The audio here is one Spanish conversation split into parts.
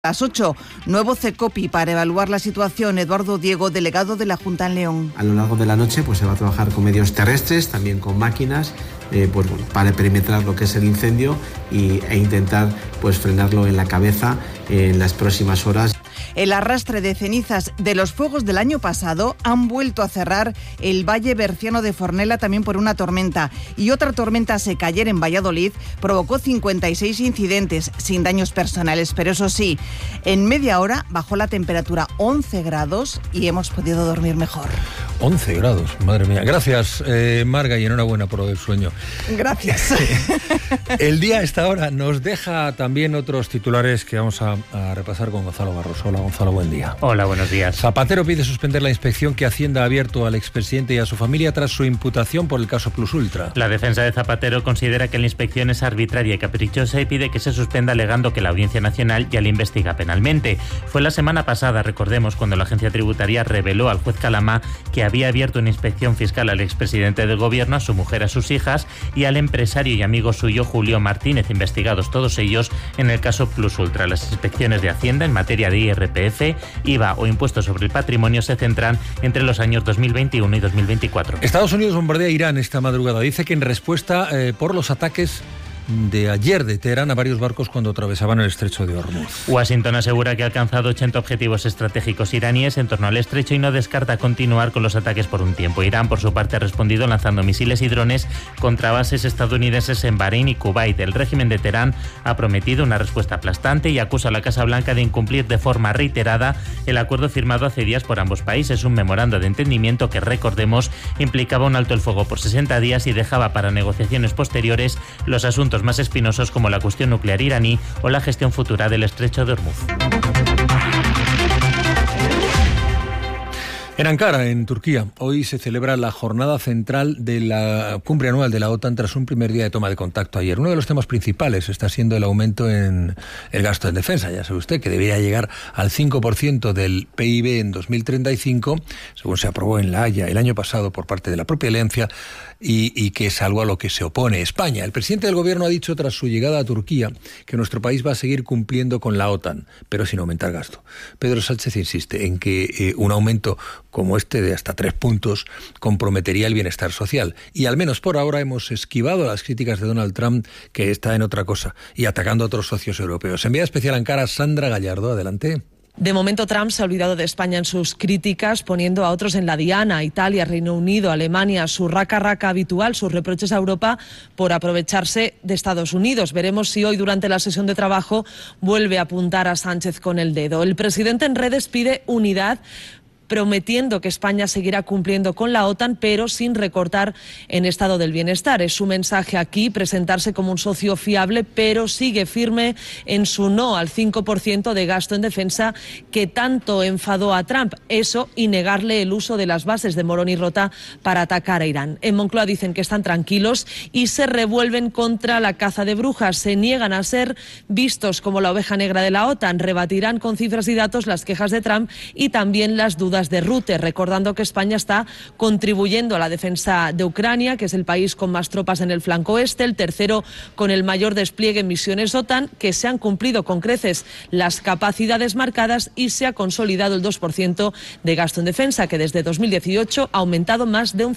A las 8, nuevo CECOPI para evaluar la situación. Eduardo Diego, delegado de la Junta en León. A lo largo de la noche se va a trabajar con medios terrestres, también con máquinas, para perimetrar lo que es el incendio e intentar frenarlo en la cabeza en las próximas horas. El arrastre de cenizas de los fuegos del año pasado han vuelto a cerrar el Valle Berciano de Fornela también por una tormenta. Y otra tormenta seca ayer en Valladolid provocó 56 incidentes sin daños personales. Pero eso sí, en media hora bajó la temperatura 11 grados y hemos podido dormir mejor. 11 grados, madre mía. Gracias, Marga, y enhorabuena por el sueño. Gracias. El día a esta hora nos deja también otros titulares que vamos a repasar con Gonzalo Barroso. Hola, Gonzalo, buen día. Hola, buenos días. Zapatero pide suspender la inspección que Hacienda ha abierto al expresidente y a su familia tras su imputación por el caso Plus Ultra. La defensa de Zapatero considera que la inspección es arbitraria y caprichosa y pide que se suspenda, alegando que la Audiencia Nacional ya le investiga penalmente. Fue la semana pasada, recordemos, cuando la agencia tributaria reveló al juez Calamá que había abierto una inspección fiscal al expresidente del gobierno, a su mujer, a sus hijas y al empresario y amigo suyo Julio Martínez, investigados todos ellos en el caso Plus Ultra. Las inspecciones de Hacienda en materia de IRPF, IVA o impuestos sobre el patrimonio se centran entre los años 2021 y 2024. Estados Unidos bombardea Irán esta madrugada. Dice que en respuesta por los ataques de ayer de Teherán a varios barcos cuando atravesaban el estrecho de Hormuz. Washington asegura que ha alcanzado 80 objetivos estratégicos iraníes en torno al estrecho y no descarta continuar con los ataques por un tiempo. Irán, por su parte, ha respondido lanzando misiles y drones contra bases estadounidenses en Bahrein y Kuwait. El régimen de Teherán ha prometido una respuesta aplastante y acusa a la Casa Blanca de incumplir de forma reiterada el acuerdo firmado hace días por ambos países, un memorando de entendimiento que, recordemos, implicaba un alto el fuego por 60 días y dejaba para negociaciones posteriores los asuntos más espinosos como la cuestión nuclear iraní o la gestión futura del estrecho de Hormuz. En Ankara, en Turquía, hoy se celebra la jornada central de la cumbre anual de la OTAN tras un primer día de toma de contacto ayer. Uno de los temas principales está siendo el aumento en el gasto en defensa. Ya sabe usted que debería llegar al 5% del PIB en 2035, según se aprobó en La Haya el año pasado por parte de la propia alianza, y que es algo a lo que se opone España. El presidente del gobierno ha dicho tras su llegada a Turquía que nuestro país va a seguir cumpliendo con la OTAN, pero sin aumentar gasto. Pedro Sánchez insiste en que un aumento como este de hasta 3 puntos comprometería el bienestar social. Y al menos por ahora hemos esquivado las críticas de Donald Trump, que está en otra cosa, y atacando a otros socios europeos. Enviada especial a Ankara, Sandra Gallardo, adelante. De momento, Trump se ha olvidado de España en sus críticas, poniendo a otros en la diana. Italia, Reino Unido, Alemania, su raca-raca habitual, sus reproches a Europa por aprovecharse de Estados Unidos. Veremos si hoy, durante la sesión de trabajo, vuelve a apuntar a Sánchez con el dedo. El presidente en redes pide unidad, prometiendo que España seguirá cumpliendo con la OTAN, pero sin recortar en estado del bienestar. Es su mensaje aquí, presentarse como un socio fiable, pero sigue firme en su no al 5% de gasto en defensa que tanto enfadó a Trump. Eso y negarle el uso de las bases de Morón y Rota para atacar a Irán. En Moncloa dicen que están tranquilos y se revuelven contra la caza de brujas. Se niegan a ser vistos como la oveja negra de la OTAN. Rebatirán con cifras y datos las quejas de Trump y también las dudas de Rutte, recordando que España está contribuyendo a la defensa de Ucrania, que es el país con más tropas en el flanco oeste, el tercero con el mayor despliegue en misiones OTAN, que se han cumplido con creces las capacidades marcadas y se ha consolidado el 2% de gasto en defensa, que desde 2018 ha aumentado más de un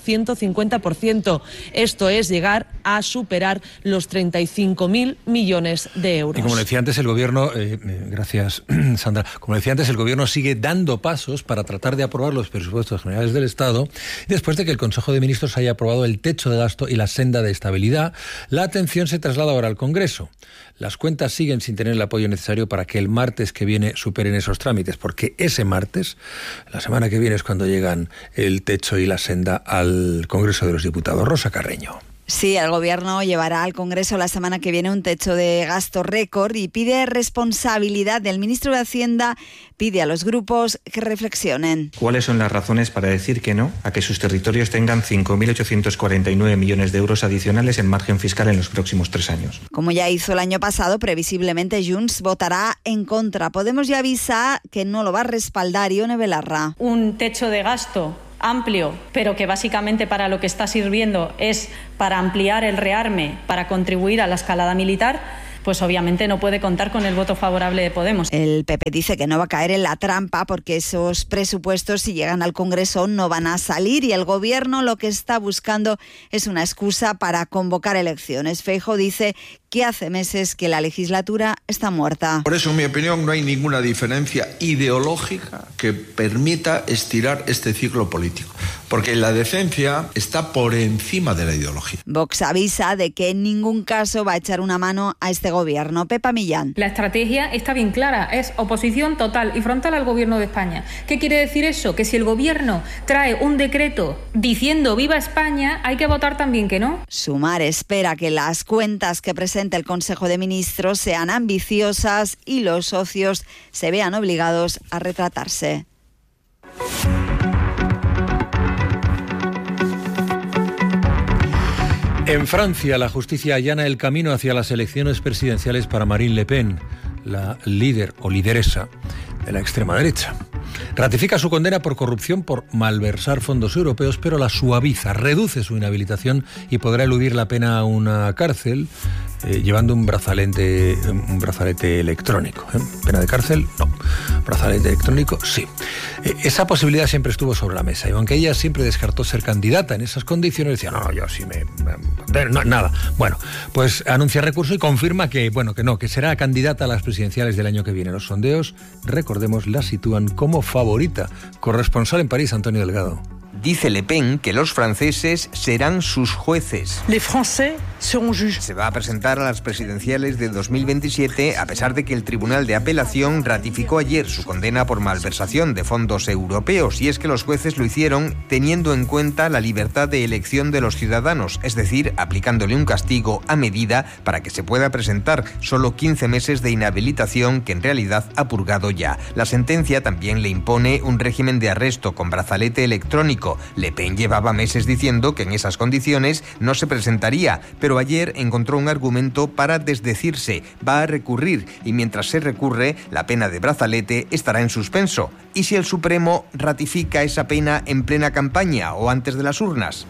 150%. Esto es llegar a superar los 35.000 millones de euros. Y como decía antes, el gobierno, gracias Sandra, como decía antes, el gobierno sigue dando pasos para tratar de aprobar los presupuestos generales del Estado, después de que el Consejo de Ministros haya aprobado el techo de gasto y la senda de estabilidad. La atención se traslada ahora al Congreso. Las cuentas siguen sin tener el apoyo necesario para que el martes que viene superen esos trámites, porque ese martes, la semana que viene, es cuando llegan el techo y la senda al Congreso de los Diputados. Rosa Carreño. Sí, el Gobierno llevará al Congreso la semana que viene un techo de gasto récord y pide responsabilidad del ministro de Hacienda, pide a los grupos que reflexionen. ¿Cuáles son las razones para decir que no a que sus territorios tengan 5.849 millones de euros adicionales en margen fiscal en los próximos 3 años? Como ya hizo el año pasado, previsiblemente Junts votará en contra. Podemos ya avisar que no lo va a respaldar Ione Belarra. Un techo de gasto amplio, pero que básicamente para lo que está sirviendo es para ampliar el rearme, para contribuir a la escalada militar, pues obviamente no puede contar con el voto favorable de Podemos. El PP dice que no va a caer en la trampa porque esos presupuestos, si llegan al Congreso, no van a salir, y el Gobierno lo que está buscando es una excusa para convocar elecciones. Feijóo dice que hace meses que la legislatura está muerta. Por eso, en mi opinión, no hay ninguna diferencia ideológica que permita estirar este ciclo político, porque la decencia está por encima de la ideología. Vox avisa de que en ningún caso va a echar una mano a este Gobierno. Pepa Millán. La estrategia está bien clara, es oposición total y frontal al Gobierno de España. ¿Qué quiere decir eso? Que si el Gobierno trae un decreto diciendo viva España, hay que votar también que no. Sumar espera que las cuentas que presente el Consejo de Ministros sean ambiciosas y los socios se vean obligados a retratarse. En Francia, la justicia allana el camino hacia las elecciones presidenciales para Marine Le Pen, la líder o lideresa de la extrema derecha. Ratifica su condena por corrupción por malversar fondos europeos, pero la suaviza, reduce su inhabilitación y podrá eludir la pena a una cárcel llevando un brazalete electrónico. ¿Pena de cárcel? No. ¿Brazalete electrónico? Sí. Esa posibilidad siempre estuvo sobre la mesa, y aunque ella siempre descartó ser candidata en esas condiciones, decía, no, yo sí nada. Bueno, pues anuncia recurso y confirma que será candidata a las presidenciales del año que viene. Los sondeos, recordemos, la sitúan como favorita. Corresponsal en París, Antonio Delgado. Dice Le Pen que los franceses serán sus jueces. Les Français seront juges. Se va a presentar a las presidenciales de 2027 a pesar de que el Tribunal de Apelación ratificó ayer su condena por malversación de fondos europeos, y es que los jueces lo hicieron teniendo en cuenta la libertad de elección de los ciudadanos, es decir, aplicándole un castigo a medida para que se pueda presentar, solo 15 meses de inhabilitación que en realidad ha purgado ya. La sentencia también le impone un régimen de arresto con brazalete electrónico. Le Pen llevaba meses diciendo que en esas condiciones no se presentaría, pero ayer encontró un argumento para desdecirse. Va a recurrir, y mientras se recurre, la pena de brazalete estará en suspenso. ¿Y si el Supremo ratifica esa pena en plena campaña o antes de las urnas?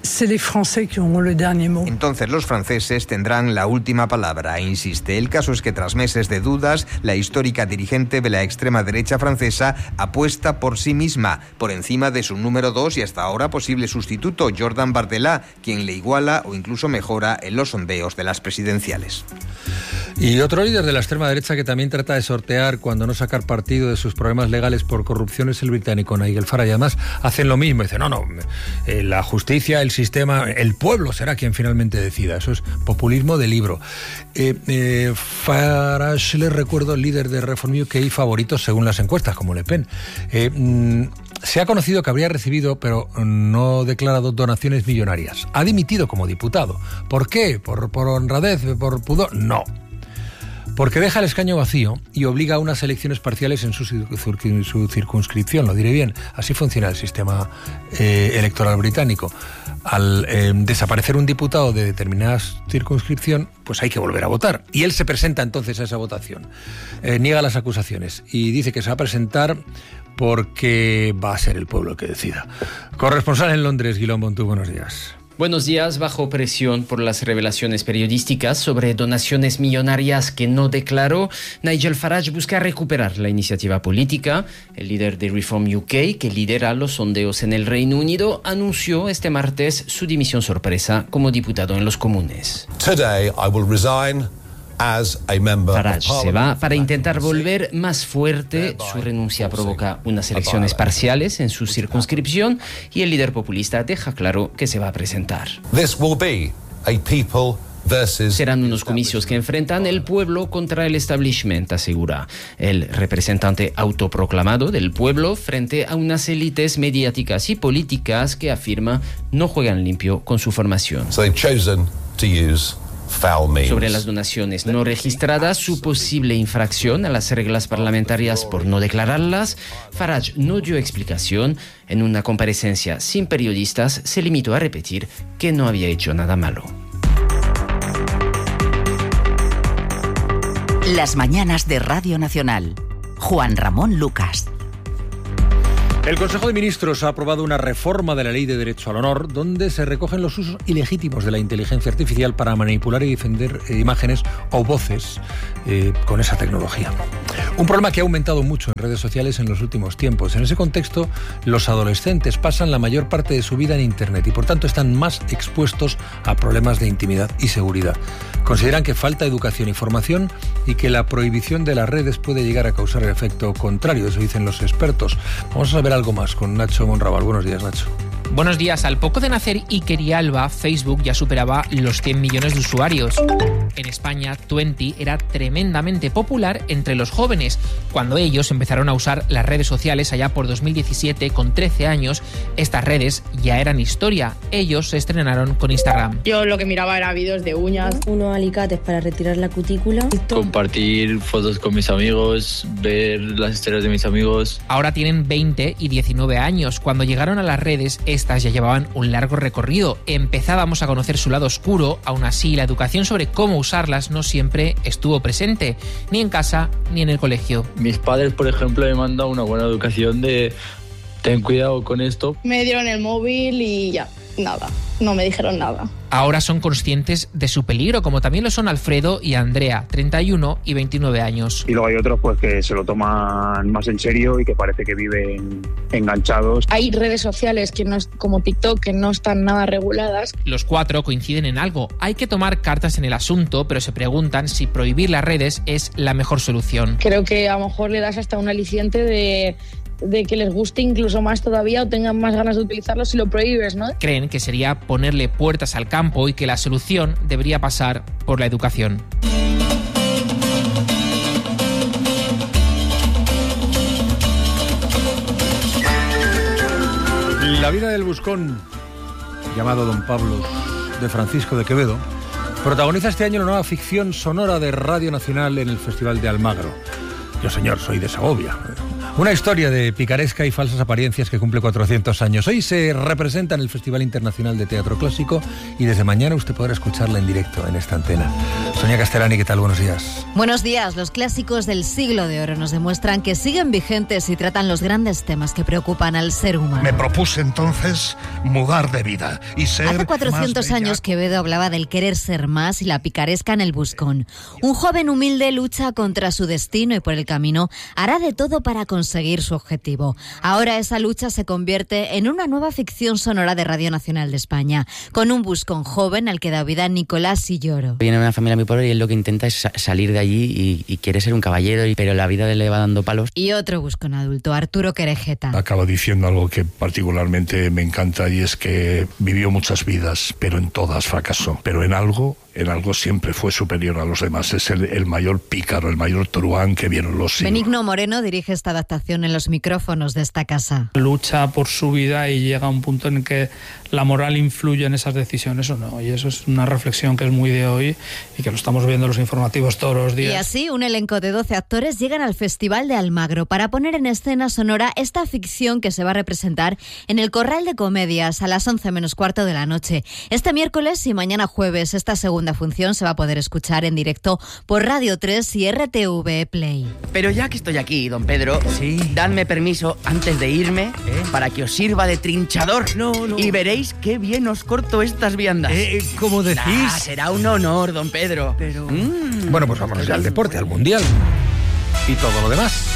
Entonces los franceses tendrán la última palabra, insiste. El caso es que tras meses de dudas, la histórica dirigente de la extrema derecha francesa apuesta por sí misma, por encima de su número 2 y hasta ahora posible sustituto, Jordan Bardella, quien le iguala o incluso mejora en los sondeos de las presidenciales. Y otro líder de la extrema derecha que también trata de sortear cuando no sacar partido de sus problemas legales por corrupción es el británico Nigel Farage. Además, hacen lo mismo. Dicen, la justicia, el sistema, el pueblo será quien finalmente decida. Eso es populismo de libro. Farage, les recuerdo, el líder de Reform UK, favorito según las encuestas, como Le Pen. Se ha conocido que habría recibido, pero no declarado, donaciones millonarias. Ha dimitido como diputado. ¿Por qué? ¿Por honradez? ¿Por pudor? No. Porque deja el escaño vacío y obliga a unas elecciones parciales en su circunscripción, lo diré bien. Así funciona el sistema electoral británico. Al desaparecer un diputado de determinada circunscripción, pues hay que volver a votar. Y él se presenta entonces a esa votación. Niega las acusaciones y dice que se va a presentar porque va a ser el pueblo el que decida. Corresponsal en Londres, Guilón Montú, buenos días. Buenos días. Bajo presión por las revelaciones periodísticas sobre donaciones millonarias que no declaró, Nigel Farage busca recuperar la iniciativa política. El líder de Reform UK, que lidera los sondeos en el Reino Unido, anunció este martes su dimisión sorpresa como diputado en los Comunes. Today I will resign. Farage se va para intentar volver más fuerte. Su renuncia provoca unas elecciones parciales en su circunscripción y el líder populista deja claro que se va a presentar. Serán unos comicios que enfrentan el pueblo contra el establishment, asegura. El representante autoproclamado del pueblo frente a unas élites mediáticas y políticas que afirma no juegan limpio con su formación. Sobre las donaciones no registradas, su posible infracción a las reglas parlamentarias por no declararlas, Farage no dio explicación. En una comparecencia sin periodistas, se limitó a repetir que no había hecho nada malo. Las mañanas de Radio Nacional. Juan Ramón Lucas. El Consejo de Ministros ha aprobado una reforma de la Ley de Derecho al Honor donde se recogen los usos ilegítimos de la inteligencia artificial para manipular y difender imágenes o voces con esa tecnología. Un problema que ha aumentado mucho en redes sociales en los últimos tiempos. En ese contexto, los adolescentes pasan la mayor parte de su vida en Internet y por tanto están más expuestos a problemas de intimidad y seguridad. Consideran que falta educación y formación y que la prohibición de las redes puede llegar a causar el efecto contrario, eso dicen los expertos. Vamos a saber algo más con Nacho Monraval. Buenos días, Nacho. Buenos días. Al poco de nacer Iker y Alba, Facebook ya superaba los 100 millones de usuarios. En España, Twenty era tremendamente popular entre los jóvenes. Cuando ellos empezaron a usar las redes sociales allá por 2017, con 13 años, estas redes ya eran historia. Ellos se estrenaron con Instagram. Yo lo que miraba era vídeos de uñas. Unos alicates para retirar la cutícula. Compartir fotos con mis amigos, ver las historias de mis amigos. Ahora tienen 20 y 19 años. Cuando llegaron a las redes, estas ya llevaban un largo recorrido. Empezábamos a conocer su lado oscuro, aún así la educación sobre cómo usarlas no siempre estuvo presente, ni en casa ni en el colegio. Mis padres, por ejemplo, me mandan una buena educación de ten cuidado con esto. Me dieron el móvil y ya, nada, no me dijeron nada. Ahora son conscientes de su peligro, como también lo son Alfredo y Andrea, 31 y 29 años. Y luego hay otros pues que se lo toman más en serio y que parece que viven enganchados. Hay redes sociales que no es como TikTok, que no están nada reguladas. Los cuatro coinciden en algo. Hay que tomar cartas en el asunto, pero se preguntan si prohibir las redes es la mejor solución. Creo que a lo mejor le das hasta un aliciente de que les guste incluso más todavía o tengan más ganas de utilizarlo si lo prohíbes, ¿no? Creen que sería ponerle puertas al campo y que la solución debería pasar por la educación. La vida del buscón, llamado Don Pablos, de Francisco de Quevedo, protagoniza este año la nueva ficción sonora de Radio Nacional en el Festival de Almagro. Yo, señor, soy de Segovia. Una historia de picaresca y falsas apariencias que cumple 400 años. Hoy se representa en el Festival Internacional de Teatro Clásico y desde mañana usted podrá escucharla en directo en esta antena. Sonia Castellani, ¿qué tal? Buenos días. Buenos días. Los clásicos del siglo de oro nos demuestran que siguen vigentes y tratan los grandes temas que preocupan al ser humano. Me propuse entonces mudar de vida y ser Hace 400 años Quevedo hablaba del querer ser más y la picaresca en el buscón. Un joven humilde lucha contra su destino y por el camino hará de todo para conseguir su objetivo. Ahora esa lucha se convierte en una nueva ficción sonora de Radio Nacional de España, con un buscón joven al que da vida Nicolás Silloro. Viene de una familia muy pobre y él lo que intenta es salir de allí y quiere ser un caballero, pero la vida le va dando palos. Y otro buscón adulto, Arturo Querejeta. Acaba diciendo algo que particularmente me encanta y es que vivió muchas vidas, pero en todas fracasó. Pero en algo siempre fue superior a los demás. Es el mayor pícaro, el mayor truán que vieron los siglos. Benigno Moreno dirige esta adaptación en los micrófonos de esta casa. Lucha por su vida y llega a un punto en que la moral influye en esas decisiones o no. Y eso es una reflexión que es muy de hoy y que lo estamos viendo en los informativos todos los días. Y así, un elenco de 12 actores llegan al Festival de Almagro para poner en escena sonora esta ficción que se va a representar en el Corral de Comedias a las 11 menos cuarto de la noche. Este miércoles y mañana jueves, esta segunda función se va a poder escuchar en directo por Radio 3 y RTV Play. Pero ya que estoy aquí, don Pedro, dadme permiso antes de irme para que os sirva de trinchador. No. Y veréis qué bien os corto estas viandas. ¿Cómo decís? Será un honor, don Pedro. Pero... Bueno, pues vámonos ya al deporte, al Mundial y todo lo demás.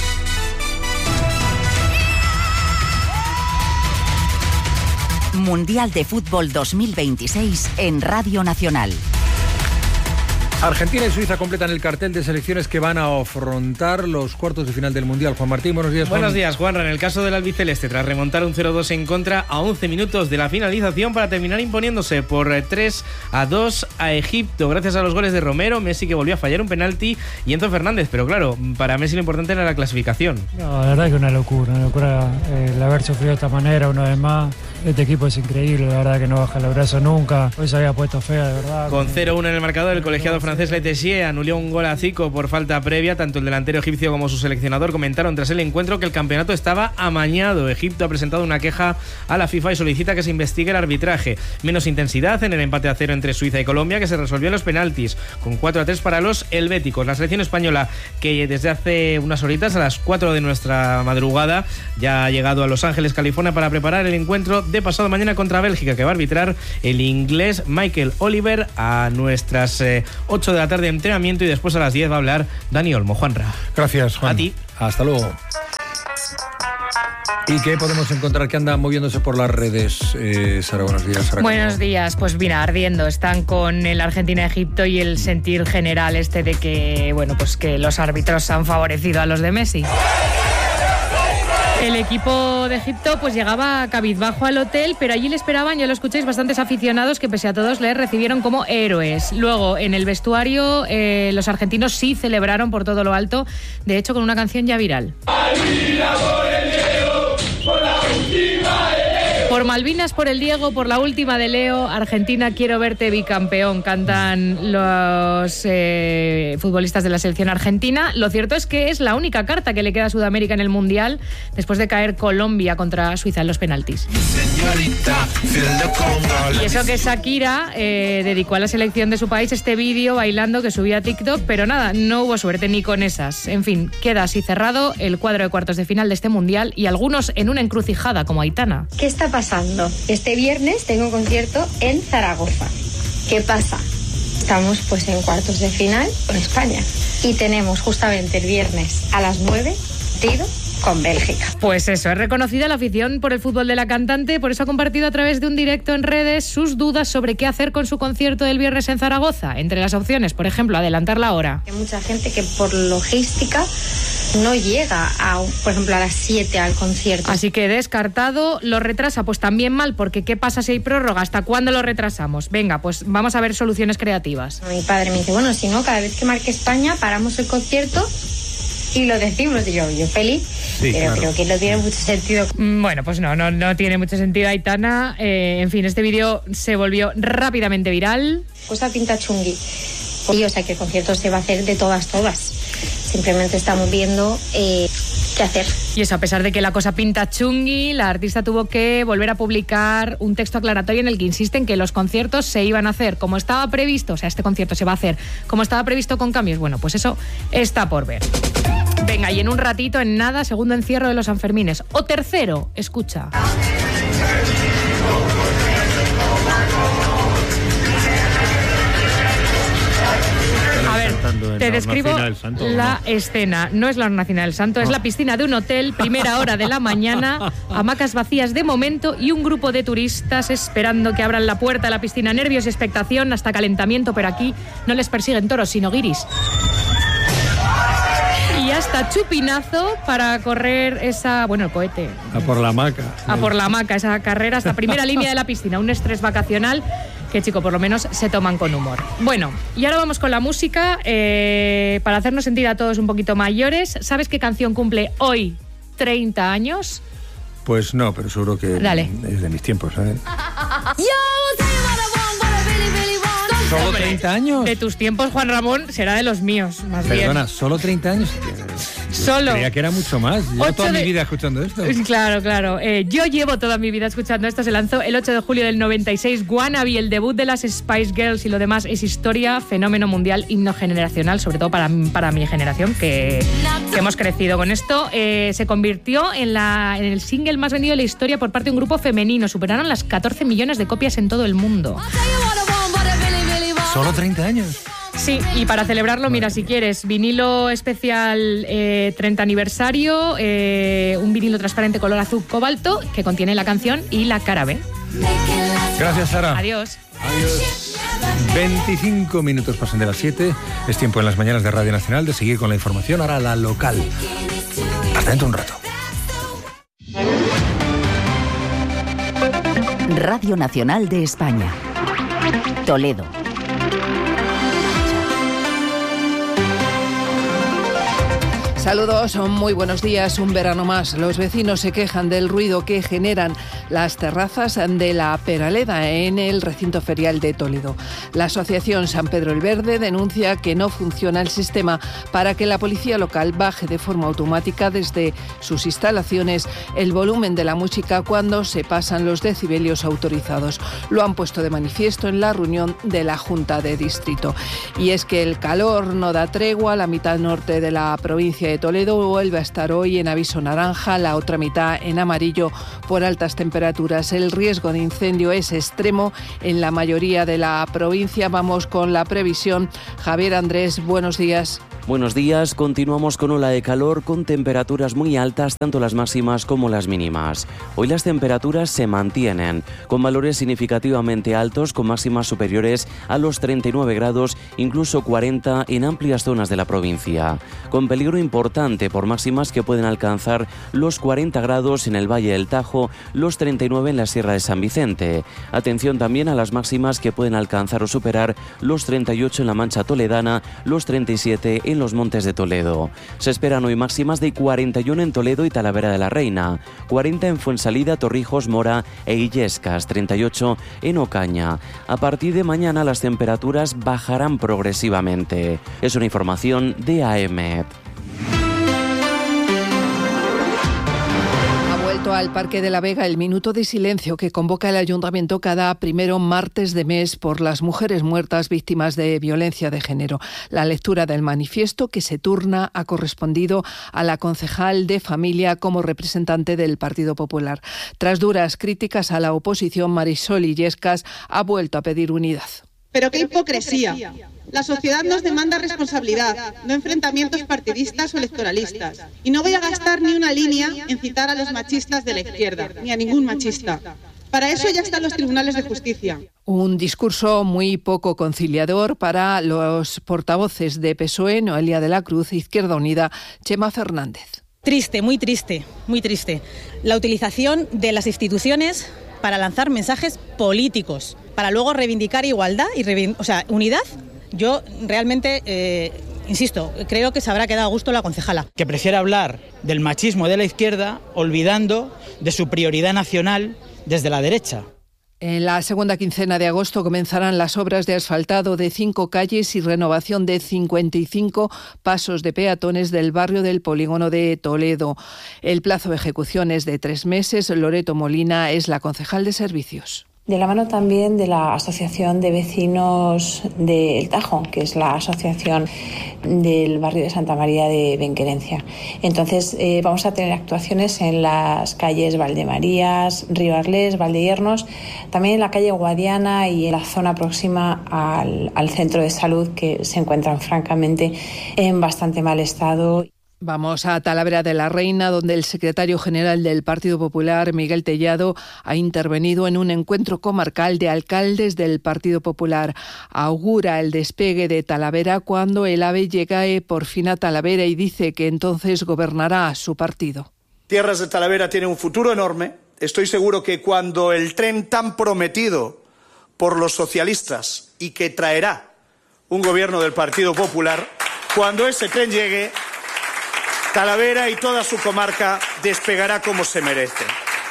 Mundial de Fútbol 2026 en Radio Nacional. Argentina y Suiza completan el cartel de selecciones que van a afrontar los cuartos de final del Mundial. Juan Martín, buenos días, Juan. Buenos días, Juanra. En el caso del albiceleste, tras remontar un 0-2 en contra a 11 minutos de la finalización para terminar imponiéndose por 3-2 a Egipto. Gracias a los goles de Romero, Messi que volvió a fallar un penalti y Enzo Fernández. Pero claro, para Messi lo importante era la clasificación. No, la verdad que una locura el haber sufrido de esta manera una vez más. Este equipo es increíble, la verdad que no baja los brazos nunca. Hoy se había puesto fea, de verdad. Con 0-1 en el marcador, el colegiado francés Le Tissier anuló un gol a Zico por falta previa. Tanto el delantero egipcio como su seleccionador comentaron tras el encuentro que el campeonato estaba amañado. Egipto ha presentado una queja a la FIFA y solicita que se investigue el arbitraje. Menos intensidad en el empate a 0 entre Suiza y Colombia, que se resolvió en los penaltis, con 4-3 para los helvéticos. La selección española, que desde hace unas horitas, a las 4 de nuestra madrugada, ya ha llegado a Los Ángeles, California, para preparar el encuentro de pasado mañana contra Bélgica, que va a arbitrar el inglés Michael Oliver a nuestras 8 de la tarde de entrenamiento, y después a las 10 va a hablar Dani Olmo. Juanra. Gracias, Juan. A ti. Hasta luego. ¿Y qué podemos encontrar que anda moviéndose por las redes? Sara, buenos días. Sara, buenos días. Pues mira, ardiendo. Están con el Argentina-Egipto y el sentir general este de que, bueno, pues que los árbitros han favorecido a los de Messi. El equipo de Egipto pues llegaba cabizbajo al hotel, pero allí le esperaban, ya lo escucháis, bastantes aficionados que pese a todos le recibieron como héroes. Luego, en el vestuario, los argentinos sí celebraron por todo lo alto, de hecho con una canción ya viral. Por Malvinas, por el Diego, por la última de Leo, Argentina, quiero verte bicampeón, cantan los futbolistas de la selección argentina. Lo cierto es que es la única carta que le queda a Sudamérica en el Mundial, después de caer Colombia contra Suiza en los penaltis. Y eso que Shakira dedicó a la selección de su país este vídeo bailando que subía a TikTok, pero nada, no hubo suerte ni con esas. En fin, queda así cerrado el cuadro de cuartos de final de este Mundial, y algunos en una encrucijada, como Aitana. ¿Qué está pasando? Este viernes tengo un concierto en Zaragoza. ¿Qué pasa? Estamos pues en cuartos de final con España y tenemos justamente el viernes a las 9 partido con Bélgica. Pues eso, es reconocida la afición por el fútbol de la cantante, por eso ha compartido a través de un directo en redes sus dudas sobre qué hacer con su concierto del viernes en Zaragoza. Entre las opciones, por ejemplo, adelantar la hora. Hay mucha gente que por logística no llega, por ejemplo, a las 7 al concierto. Así que descartado. Lo retrasa, pues también mal, porque ¿qué pasa si hay prórroga? ¿Hasta cuándo lo retrasamos? Venga, pues vamos a ver soluciones creativas. Mi padre me dice, bueno, si no, cada vez que marque España paramos el concierto y lo decimos. Y yo feliz, sí, pero claro, creo que no tiene mucho sentido. Bueno, pues no tiene mucho sentido, Aitana. En fin, este vídeo se volvió rápidamente viral. Cosa pinta chungui. Sí, o sea que el concierto se va a hacer de todas. Simplemente estamos viendo qué hacer. Y eso, a pesar de que la cosa pinta chungui, la artista tuvo que volver a publicar un texto aclaratorio en el que insiste en que los conciertos se iban a hacer como estaba previsto. O sea, este concierto se va a hacer como estaba previsto, con cambios. Bueno, pues eso está por ver. Venga, y en un ratito, en nada, segundo encierro de los Sanfermines. O tercero, escucha. Te describo la escena. No es la Hornacina del Santo, es la piscina de un hotel, primera hora de la mañana, hamacas vacías de momento y un grupo de turistas esperando que abran la puerta de la piscina. Nervios y expectación, hasta calentamiento, pero aquí no les persiguen toros, sino guiris. Y hasta chupinazo para correr el cohete. A por la hamaca. A por la hamaca, esa carrera hasta primera línea de la piscina. Un estrés vacacional que, chico, por lo menos se toman con humor. Bueno, y ahora vamos con la música para hacernos sentir a todos un poquito mayores. ¿Sabes qué canción cumple hoy 30 años? Pues no, pero seguro que Dale. Es de mis tiempos, ¿sabes? ¿Solo 30 años? De tus tiempos, Juan Ramón, será de los míos, más bien. Perdona, ¿solo 30 años? Solo. Creía que era mucho más. Llevo toda mi vida escuchando esto. Claro. Yo llevo toda mi vida escuchando esto. Se lanzó el 8 de julio del 96. Wannabe, el debut de las Spice Girls, y lo demás es historia, fenómeno mundial, himno generacional, sobre todo para mi generación, que hemos crecido con esto. Se convirtió en el single más vendido de la historia por parte de un grupo femenino. Superaron las 14 millones de copias en todo el mundo. ¿Solo 30 años? Sí, y para celebrarlo, mira, si quieres, vinilo especial 30 aniversario, un vinilo transparente color azul cobalto que contiene la canción y la cara B. Gracias, Sara. Adiós. 25 minutos pasan de las 7. Es tiempo en las mañanas de Radio Nacional de seguir con la información. Ahora la local. Hasta dentro de un rato. Radio Nacional de España. Toledo. Saludos, muy buenos días. Un verano más. Los vecinos se quejan del ruido que generan las terrazas de la Peraleda en el recinto ferial de Toledo. La asociación San Pedro el Verde denuncia que no funciona el sistema para que la policía local baje de forma automática desde sus instalaciones el volumen de la música cuando se pasan los decibelios autorizados. Lo han puesto de manifiesto en la reunión de la Junta de Distrito. Y es que el calor no da tregua. La mitad norte de la provincia de Toledo vuelve a estar hoy en aviso naranja, la otra mitad en amarillo por altas temperaturas. El riesgo de incendio es extremo en la mayoría de la provincia. Vamos con la previsión. Javier Andrés, buenos días. Buenos días, continuamos con ola de calor con temperaturas muy altas, tanto las máximas como las mínimas. Hoy las temperaturas se mantienen, con valores significativamente altos, con máximas superiores a los 39 grados, incluso 40 en amplias zonas de la provincia. Con peligro importante por máximas que pueden alcanzar los 40 grados en el Valle del Tajo, los 39 en la Sierra de San Vicente. Atención también a las máximas que pueden alcanzar o superar los 38 en la Mancha Toledana, los 37 en los Montes de Toledo. Se esperan hoy máximas de 41 en Toledo y Talavera de la Reina, 40 en Fuensalida, Torrijos, Mora e Illescas, 38 en Ocaña. A partir de mañana las temperaturas bajarán progresivamente. Es una información de AEMET. Al Parque de la Vega el minuto de silencio que convoca el Ayuntamiento cada primero martes de mes por las mujeres muertas víctimas de violencia de género. La lectura del manifiesto que se turna ha correspondido a la concejal de Familia como representante del Partido Popular. Tras duras críticas a la oposición, Marisol Illescas ha vuelto a pedir unidad. Pero qué hipocresía. La sociedad nos demanda responsabilidad, no enfrentamientos partidistas o electoralistas. Y no voy a gastar ni una línea en citar a los machistas de la izquierda, ni a ningún machista. Para eso ya están los tribunales de justicia. Un discurso muy poco conciliador para los portavoces de PSOE, Noelia de la Cruz, Izquierda Unida, Chema Fernández. Triste, muy triste, muy triste. La utilización de las instituciones para lanzar mensajes políticos, para luego reivindicar igualdad y unidad. Yo realmente, insisto, creo que se habrá quedado a gusto la concejala. Que prefiere hablar del machismo de la izquierda olvidando de su prioridad nacional desde la derecha. En la segunda quincena de agosto comenzarán las obras de asfaltado de 5 calles y renovación de 55 pasos de peatones del barrio del Polígono de Toledo. El plazo de ejecución es de 3 meses. Loreto Molina es la concejal de servicios. De la mano también de la Asociación de Vecinos del Tajo, que es la asociación del barrio de Santa María de Benquerencia. Entonces vamos a tener actuaciones en las calles Valdemarías, Río Arlés, Valdehiernos, también en la calle Guadiana y en la zona próxima al centro de salud, que se encuentran francamente en bastante mal estado. Vamos a Talavera de la Reina, donde el secretario general del Partido Popular, Miguel Tellado, ha intervenido en un encuentro comarcal de alcaldes del Partido Popular. Augura el despegue de Talavera cuando el AVE llegue por fin a Talavera y dice que entonces gobernará su partido. Tierras de Talavera tiene un futuro enorme. Estoy seguro que cuando el tren tan prometido por los socialistas y que traerá un gobierno del Partido Popular, cuando ese tren llegue, Talavera y toda su comarca despegará como se merece.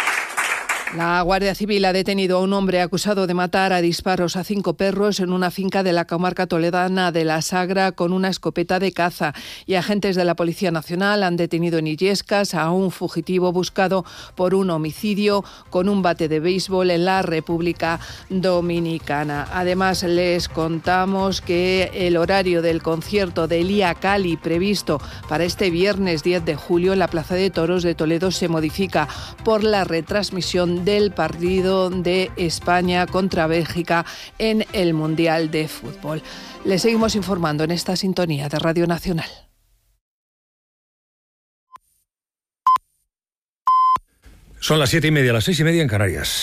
La Guardia Civil ha detenido a un hombre acusado de matar a disparos a 5 perros en una finca de la comarca toledana de La Sagra con una escopeta de caza. Y agentes de la Policía Nacional han detenido en Illescas a un fugitivo buscado por un homicidio con un bate de béisbol en la República Dominicana. Además, les contamos que el horario del concierto de Elia Cali previsto para este viernes 10 de julio en la Plaza de Toros de Toledo se modifica por la retransmisión del partido de España contra Bélgica en el Mundial de Fútbol. Les seguimos informando en esta sintonía de Radio Nacional. Son las 7:30, las 6:30 en Canarias.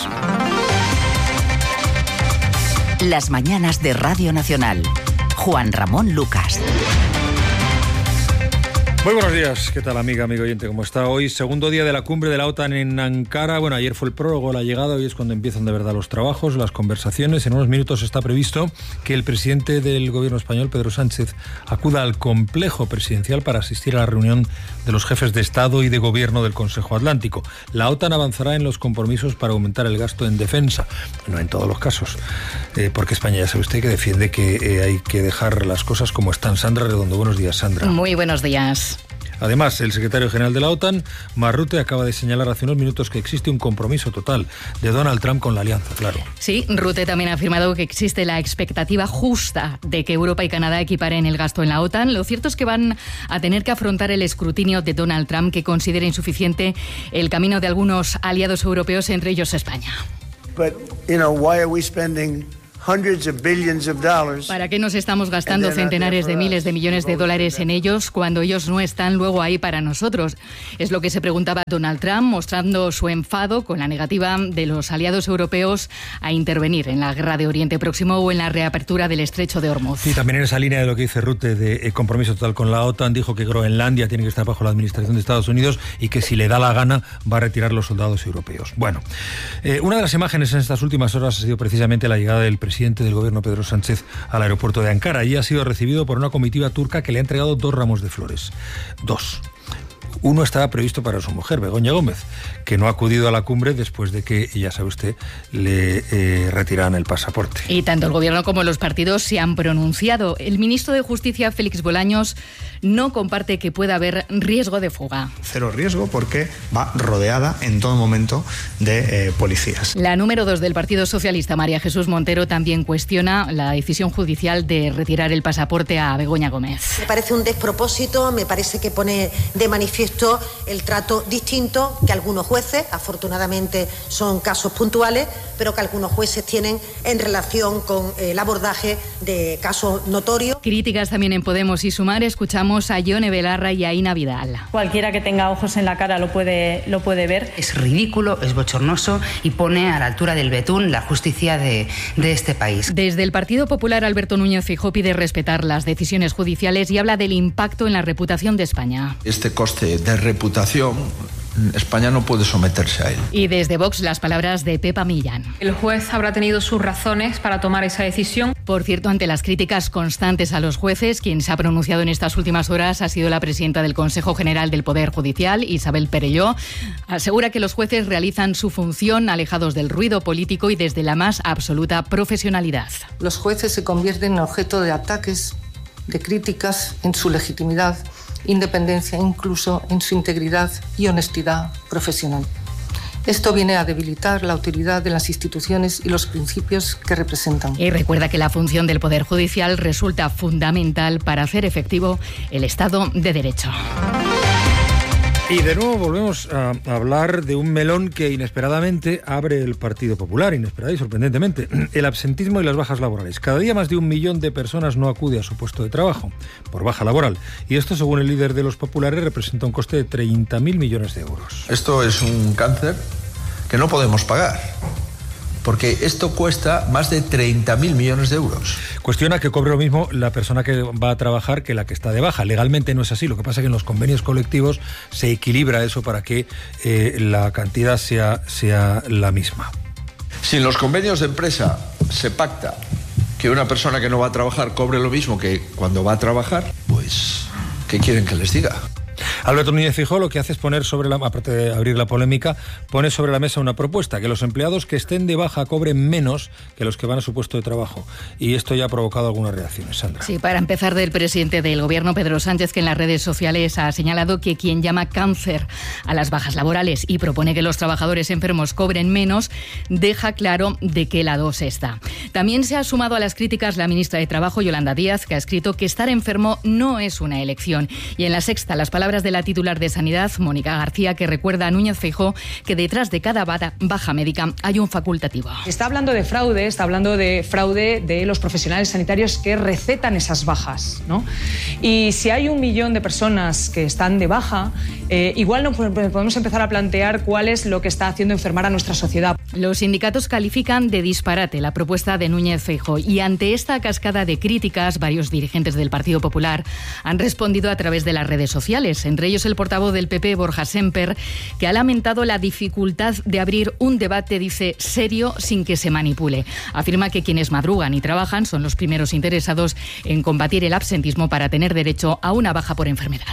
Las mañanas de Radio Nacional. Juan Ramón Lucas. Muy buenos días, ¿qué tal amiga, amigo oyente? ¿Cómo está? Hoy, segundo día de la cumbre de la OTAN en Ankara. Bueno, ayer fue el prólogo, la llegada, hoy es cuando empiezan de verdad los trabajos, las conversaciones. En unos minutos está previsto que el presidente del gobierno español, Pedro Sánchez, acuda al complejo presidencial para asistir a la reunión de los jefes de Estado y de Gobierno del Consejo Atlántico. La OTAN avanzará en los compromisos para aumentar el gasto en defensa, no en todos los casos, porque España, ya sabe usted, que defiende que hay que dejar las cosas como están. Sandra Redondo, buenos días, Sandra. Muy buenos días. Además, el secretario general de la OTAN, Mark Rutte, acaba de señalar hace unos minutos que existe un compromiso total de Donald Trump con la alianza, claro. Sí, Rutte también ha afirmado que existe la expectativa justa de que Europa y Canadá equiparen el gasto en la OTAN. Lo cierto es que van a tener que afrontar el escrutinio de Donald Trump, que considera insuficiente el camino de algunos aliados europeos, entre ellos España. ¿Para qué nos estamos gastando centenares de miles de millones de dólares en ellos cuando ellos no están luego ahí para nosotros? Es lo que se preguntaba Donald Trump, mostrando su enfado con la negativa de los aliados europeos a intervenir en la guerra de Oriente Próximo o en la reapertura del estrecho de Hormuz. Sí, también en esa línea de lo que dice Rutte de compromiso total con la OTAN, dijo que Groenlandia tiene que estar bajo la administración de Estados Unidos y que si le da la gana va a retirar los soldados europeos. Bueno, una de las imágenes en estas últimas horas ha sido precisamente la llegada del presidente del gobierno, Pedro Sánchez, al aeropuerto de Ankara, y ha sido recibido por una comitiva turca que le ha entregado 2 ramos de flores. 2. Uno estaba previsto para su mujer, Begoña Gómez, que no ha acudido a la cumbre después de que, ya sabe usted, le retiraran el pasaporte. Y tanto el gobierno como los partidos se han pronunciado. El ministro de Justicia, Félix Bolaños, no comparte que pueda haber riesgo de fuga. Cero riesgo porque va rodeada en todo momento de policías. La número 2 del Partido Socialista, María Jesús Montero, también cuestiona la decisión judicial de retirar el pasaporte a Begoña Gómez. Me parece un despropósito, me parece que pone de manifiesto el trato distinto que algunos jueces, afortunadamente son casos puntuales, pero que algunos jueces tienen en relación con el abordaje de casos notorios. Críticas también en Podemos y Sumar. Escuchamos a Yone Belarra y a Ina Vidal. Cualquiera que tenga ojos en la cara lo puede ver. Es ridículo, es bochornoso y pone a la altura del betún la justicia de este país. Desde el Partido Popular, Alberto Núñez Feijóo pide respetar las decisiones judiciales y habla del impacto en la reputación de España. Este coste de reputación, España no puede someterse a él. Y desde Vox, las palabras de Pepa Millán. El juez habrá tenido sus razones para tomar esa decisión. Por cierto, ante las críticas constantes a los jueces, quien se ha pronunciado en estas últimas horas ha sido la presidenta del Consejo General del Poder Judicial, Isabel Perelló. Asegura que los jueces realizan su función alejados del ruido político y desde la más absoluta profesionalidad. Los jueces se convierten en objeto de ataques, de críticas en su legitimidad, independencia, incluso en su integridad y honestidad profesional. Esto viene a debilitar la autoridad de las instituciones y los principios que representan. Y recuerda que la función del Poder Judicial resulta fundamental para hacer efectivo el Estado de Derecho. Y de nuevo volvemos a hablar de un melón que inesperadamente abre el Partido Popular, inesperada y sorprendentemente, el absentismo y las bajas laborales. Cada día más de 1 millón de personas no acude a su puesto de trabajo por baja laboral. Y esto, según el líder de los populares, representa un coste de 30.000 millones de euros. Esto es un cáncer que no podemos pagar, porque esto cuesta más de 30.000 millones de euros. Cuestiona que cobre lo mismo la persona que va a trabajar que la que está de baja. Legalmente no es así. Lo que pasa es que en los convenios colectivos se equilibra eso para que la cantidad sea la misma. Si en los convenios de empresa se pacta que una persona que no va a trabajar cobre lo mismo que cuando va a trabajar, pues, ¿qué quieren que les diga? Alberto Núñez Feijóo lo que hace es poner aparte de abrir la polémica, pone sobre la mesa una propuesta, que los empleados que estén de baja cobren menos que los que van a su puesto de trabajo. Y esto ya ha provocado algunas reacciones, Sandra. Sí, para empezar, del presidente del Gobierno, Pedro Sánchez, que en las redes sociales ha señalado que quien llama cáncer a las bajas laborales y propone que los trabajadores enfermos cobren menos, deja claro de qué lado se está. También se ha sumado a las críticas la ministra de Trabajo, Yolanda Díaz, que ha escrito que estar enfermo no es una elección. Y en La Sexta, las palabras de la titular de Sanidad, Mónica García, que recuerda a Núñez Feijóo que detrás de cada baja médica hay un facultativo. Está hablando de fraude de los profesionales sanitarios que recetan esas bajas, ¿no? Y si hay 1 millón de personas que están de baja, igual no podemos empezar a plantear cuál es lo que está haciendo enfermar a nuestra sociedad. Los sindicatos califican de disparate la propuesta de Núñez Feijóo y ante esta cascada de críticas, varios dirigentes del Partido Popular han respondido a través de las redes sociales. sectores, entre ellos el portavoz del PP, Borja Semper, que ha lamentado la dificultad de abrir un debate, dice, serio sin que se manipule. Afirma que quienes madrugan y trabajan son los primeros interesados en combatir el absentismo para tener derecho a una baja por enfermedad.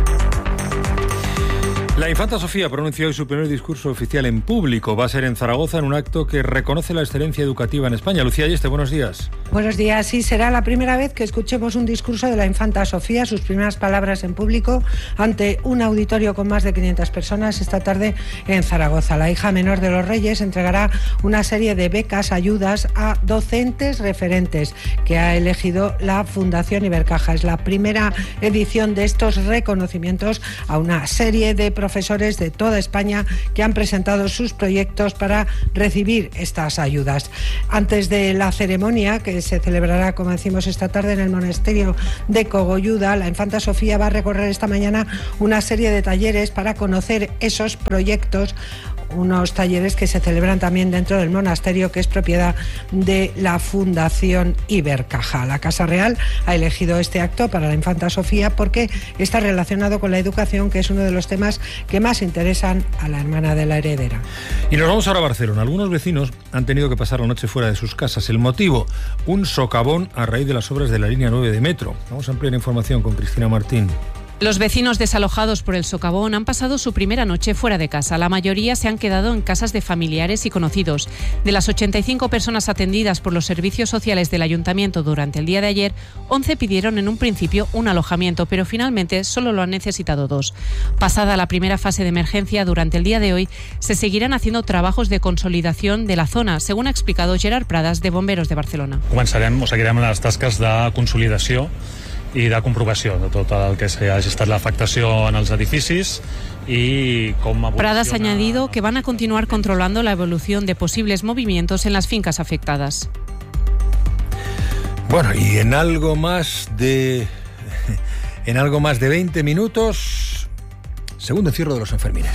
La infanta Sofía pronunció hoy su primer discurso oficial en público. Va a ser en Zaragoza en un acto que reconoce la excelencia educativa en España. Lucía Ayeste, buenos días. Buenos días. Sí, será la primera vez que escuchemos un discurso de la infanta Sofía, sus primeras palabras en público, ante un auditorio con más de 500 personas esta tarde en Zaragoza. La hija menor de los Reyes entregará una serie de becas, ayudas a docentes referentes que ha elegido la Fundación Ibercaja. Es la primera edición de estos reconocimientos a una serie de profesores de toda España que han presentado sus proyectos para recibir estas ayudas. Antes de la ceremonia, que se celebrará, como decimos, esta tarde en el monasterio de Cogolluda, la infanta Sofía va a recorrer esta mañana una serie de talleres para conocer esos proyectos, unos talleres que se celebran también dentro del monasterio, que es propiedad de la Fundación Ibercaja. La Casa Real ha elegido este acto para la infanta Sofía porque está relacionado con la educación, que es uno de los temas que más interesan a la hermana de la heredera. Y nos vamos ahora a Barcelona. Algunos vecinos han tenido que pasar la noche fuera de sus casas. El motivo, un socavón a raíz de las obras de la línea 9 de metro. Vamos a ampliar información con Cristina Martín. Los vecinos desalojados por el socavón han pasado su primera noche fuera de casa. La mayoría se han quedado en casas de familiares y conocidos. De las 85 personas atendidas por los servicios sociales del ayuntamiento durante el día de ayer, 11 pidieron en un principio un alojamiento, pero finalmente solo lo han necesitado 2. Pasada la primera fase de emergencia, durante el día de hoy se seguirán haciendo trabajos de consolidación de la zona, según ha explicado Gerard Pradas, de Bomberos de Barcelona. Començarem o seguirem les tasques de consolidació i de comprovació de tot el que hagi estat l'afectació en els edificis y cómo Pradas ha añadido que van a continuar controlando la evolución de posibles movimientos en las fincas afectadas. Bueno, y en algo más de 20 minutos, segundo encierro de los Sanfermines.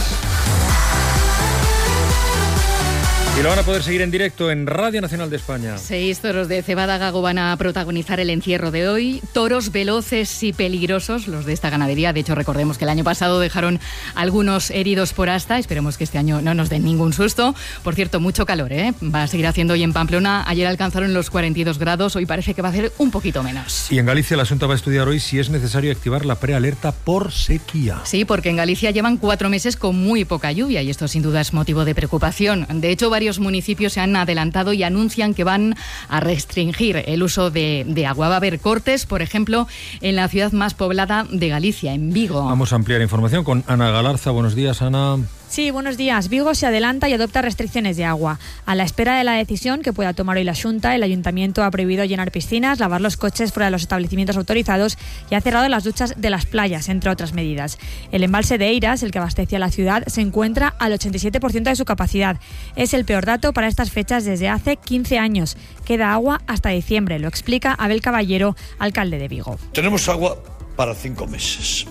Y lo van a poder seguir en directo en Radio Nacional de España. 6 toros de cebada gago van a protagonizar el encierro de hoy. Toros veloces y peligrosos, los de esta ganadería. De hecho, recordemos que el año pasado dejaron algunos heridos por asta. Esperemos que este año no nos den ningún susto. Por cierto, mucho calor, ¿eh? Va a seguir haciendo hoy en Pamplona. Ayer alcanzaron los 42 grados. Hoy parece que va a hacer un poquito menos. Y en Galicia la Xunta va a estudiar hoy si es necesario activar la prealerta por sequía. Sí, porque en Galicia llevan 4 meses con muy poca lluvia y esto sin duda es motivo de preocupación. De hecho, varios municipios se han adelantado y anuncian que van a restringir el uso de agua. Va a haber cortes, por ejemplo, en la ciudad más poblada de Galicia, en Vigo. Vamos a ampliar información con Ana Galarza. Buenos días, Ana. Sí, buenos días. Vigo se adelanta y adopta restricciones de agua. A la espera de la decisión que pueda tomar hoy la Xunta, el Ayuntamiento ha prohibido llenar piscinas, lavar los coches fuera de los establecimientos autorizados y ha cerrado las duchas de las playas, entre otras medidas. El embalse de Eiras, el que abastece a la ciudad, se encuentra al 87% de su capacidad. Es el peor dato para estas fechas desde hace 15 años. Queda agua hasta diciembre, lo explica Abel Caballero, alcalde de Vigo. Tenemos agua para 5 meses,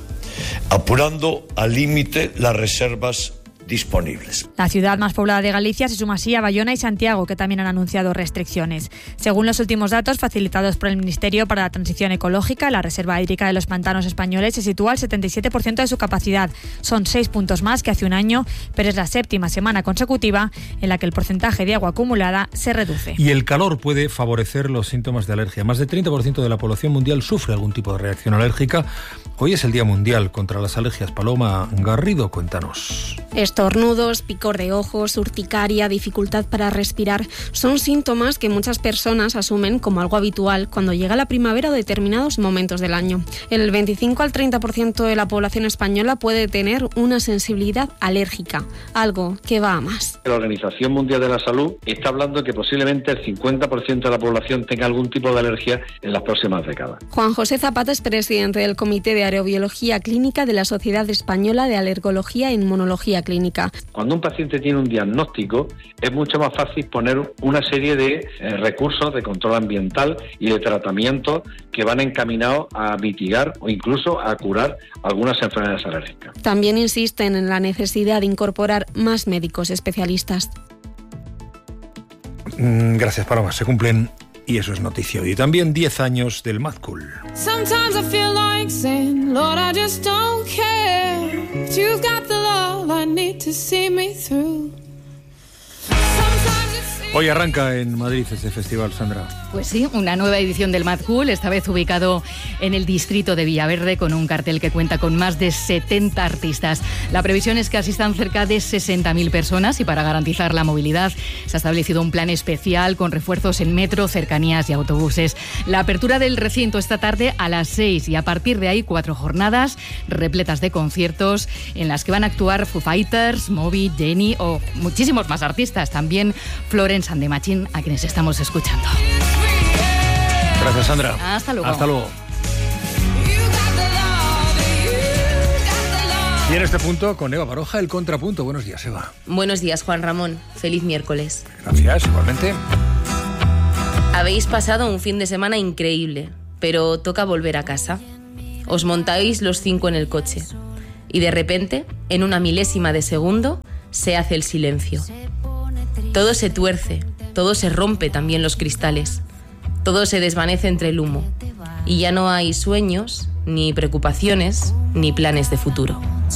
apurando al límite las reservas disponibles. La ciudad más poblada de Galicia se suma así a Bayona y Santiago, que también han anunciado restricciones. Según los últimos datos facilitados por el Ministerio para la Transición Ecológica, la reserva hídrica de los pantanos españoles se sitúa al 77% de su capacidad. Son 6 puntos más que hace un año, pero es la 7ª semana consecutiva en la que el porcentaje de agua acumulada se reduce. Y el calor puede favorecer los síntomas de alergia. Más del 30% de la población mundial sufre algún tipo de reacción alérgica. Hoy es el Día Mundial contra las Alergias. Paloma Garrido, cuéntanos. Estornudos, picor de ojos, urticaria, dificultad para respirar son síntomas que muchas personas asumen como algo habitual cuando llega la primavera o determinados momentos del año. El 25 al 30% de la población española puede tener una sensibilidad alérgica, algo que va a más. La Organización Mundial de la Salud está hablando de que posiblemente el 50% de la población tenga algún tipo de alergia en las próximas décadas. Juan José Zapata es presidente del Comité de Aerobiología Clínica de la Sociedad Española de Alergología e Inmunología Clínica. Cuando un paciente tiene un diagnóstico, es mucho más fácil poner una serie de recursos de control ambiental y de tratamiento que van encaminados a mitigar o incluso a curar algunas enfermedades alérgicas. También insisten en la necesidad de incorporar más médicos especialistas. Gracias, Paloma. Se cumplen, y eso es noticia hoy, también 10 años del Mad Cool. Sometimes I feel like saying, Lord, I just don't care. you've got the love I need to see me through. Hoy arranca en Madrid este festival, Sandra. Pues sí, una nueva edición del Mad Cool, esta vez ubicado en el distrito de Villaverde, con un cartel que cuenta con más de 70 artistas. La previsión es que asistan cerca de 60.000 personas y para garantizar la movilidad se ha establecido un plan especial con refuerzos en metro, cercanías y autobuses. La apertura del recinto esta tarde a las 6 y a partir de ahí 4 jornadas repletas de conciertos en las que van a actuar Foo Fighters, Moby, Jenny o muchísimos más artistas. También Florence and the Machine, a quienes estamos escuchando. Gracias, Sandra. Hasta luego. Hasta luego. Y en este punto, con Eva Baroja, el contrapunto. Buenos días, Eva. Buenos días, Juan Ramón. Feliz miércoles. Gracias, igualmente. Habéis pasado un fin de semana increíble, pero toca volver a casa. Os montáis los 5 en el coche y de repente, en una milésima de segundo, se hace el silencio. Todo se tuerce, todo se rompe, también los cristales. Todo se desvanece entre el humo y ya no hay sueños, ni preocupaciones, ni planes de futuro.